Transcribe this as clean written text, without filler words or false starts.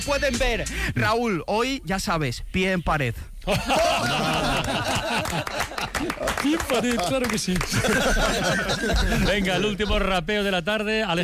pueden ver. Raúl, hoy ya sabes, pie en pared. Pie en pared, claro que sí. Venga, el último rapeo de la tarde.